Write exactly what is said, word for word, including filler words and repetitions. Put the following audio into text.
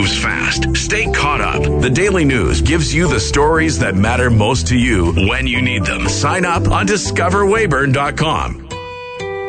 moves fast. Stay caught up. The Daily News gives you the stories that matter most to you when you need them. Sign up on discover weyburn dot com.